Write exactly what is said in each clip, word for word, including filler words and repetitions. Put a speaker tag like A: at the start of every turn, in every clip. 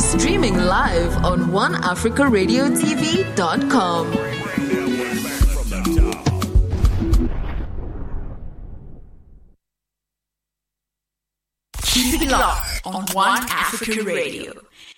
A: Streaming live on one africa radio t v dot com.
B: Keep it locked on One Africa Radio.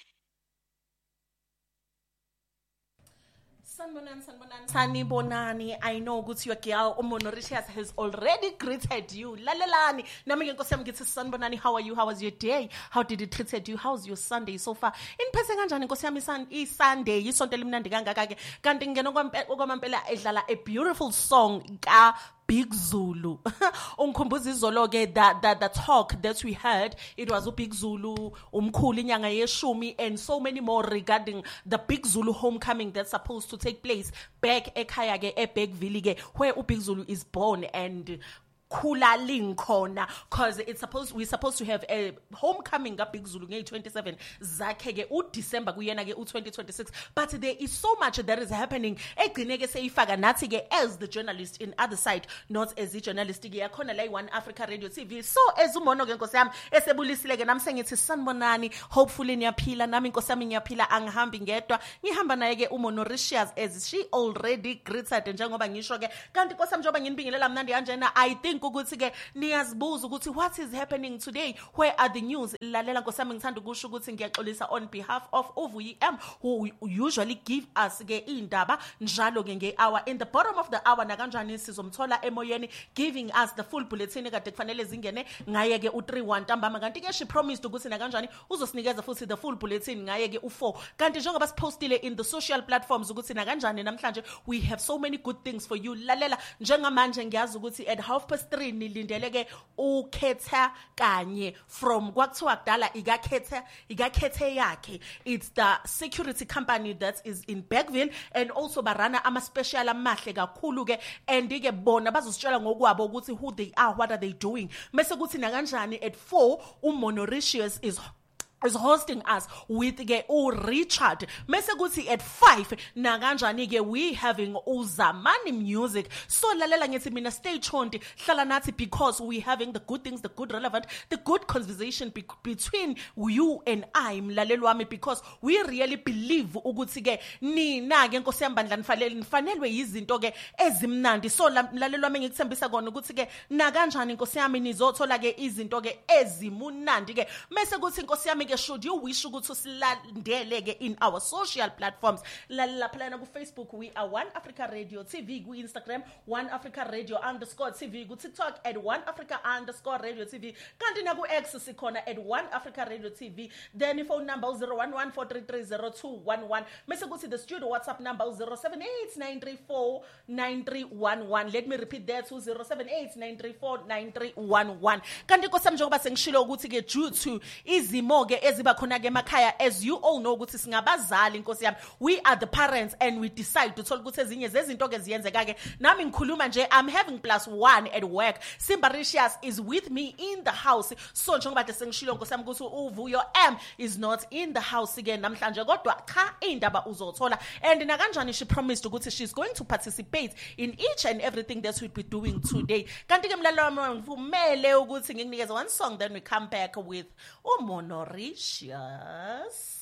C: Sanibonani, sanibonani, sanibonani. I know ukuthi your girl Umonoricious has already greeted you. Lalelani. Nami ke nkosi yami ngithi sanibonani, how are you? How was your day? How did it treated you? How's your Sunday so far? Iniphethe kanjani nkosi yami san I Sunday, isonto elimnandi kangaka ke. Kanti ngena kwamampela edlala a beautiful song ka Big Zulu. Ungikhumbuza izolo ke that that the talk that we heard, it was u Big Zulu, umkhulu inyanga yeshumi and so many more regarding the Big Zulu homecoming that's supposed to take place back ekhaya ke eBergville ke where u Big Zulu is born and Kula Linkona, cause it's supposed we're supposed to have a homecoming ka Big Zulu nge twenty-seven zakhe ke u December kuyena ke u twenty twenty-six, but there is so much that is happening egcine ke seyifaka nathi ke as the journalist in other side, not as the journalist ke yakhona la One Africa Radio T V. So as umono ke nkosi yami esebulisile ke nami sengithi sanibonani, hopefully niyaphila, nami nkosi yami ngiyaphila, angihambi ngedwa, ngihamba naye ke uMonoricious as she already greeted njengoba ngisho ke. Kanti nkosi yami njengoba nginibingelela mnandi kanjena, I think ukuthi ke niyazibuza ukuthi what is happening today, where are the news. Lalela nkosi yami ngithanda ukusho ukuthi ngiyaxolisa on behalf of Uvuyi M who usually give us ke indaba njalo ke nge hour in the bottom of the hour na kanjani sizomthola emoyeni giving us the full bulletin kade kufanele zingene ngaye ke u three one ntambama, kanti ke she promised ukuthi na kanjani uzosinikeza futhi the full bulletin ngaye ke u four. Kanti njengoba sipostile in the social platforms ukuthi na kanjani namhlanje we have so many good things for you. Lalela njengamanje ngiyazi ukuthi at half past three nilindele ke ukhetha kanye from kwakuthiwa kudala ikakhetha ikakhethe yakhe. It's the security company that is in Bergville and also barana ama special amahle kakhulu ke and ke bona bazositshela ngokwabo ukuthi who they are, what are they doing. Mase kuthi na kanjani at four uMonoricious is is hosting us with ke u Richard. Mase kuthi at five na kanjani ke we having uZamani music. So lalela ngithi mina stay tuned, hlala nathi because we having the good things, the good relevant, the good conversation be- between you and I mlaleli wami, because we really believe ukuthi ke nina ke nkosi yami bandla nifanele nifanelwe izinto ke ezimnandi. So mlaleli wami ngikuthembisa kona ukuthi ke na kanjani nkosi yami nizothola ke izinto ke ezimunandi ke. Mase kuthi nkosi yami should you wish ukuthi silandele in our social platforms, la plana ku Facebook we are One Africa Radio T V, ku Instagram One Africa Radio underscore T V, ku TikTok at One Africa underscore Radio T V, kanti na ku X sikhona at One Africa Radio T V. Then the phone number zero one one four three three zero two one one. Mase kuthi the studio WhatsApp number zero seven eight nine three four nine three one one. Let me repeat that to zero seven eight nine three four nine three one one. Kanti nkosi njengoba sengishilo ukuthi ke due to izimo ke eziba khona ke emakhaya, as you all know ukuthi singabazali nkosi yami, we are the parents and we decide to thola ukuthi ezinye zezinto ke ziyenzeka ke. Nami ngikhuluma nje, I'm having plus one at work. Simbaricious is with me in the house. So njengoba nje sengishilo nkosi yami ukuthi uVuyo M is not in the house again namhlanje, kodwa cha indaba uzothola. And na kanjani she promised ukuthi she's going to participate in each and everything that we'll be doing today. Kanti ke mlalelo wami ngivumele ukuthi ngikunikeze one song, then we come back with uMonoricious.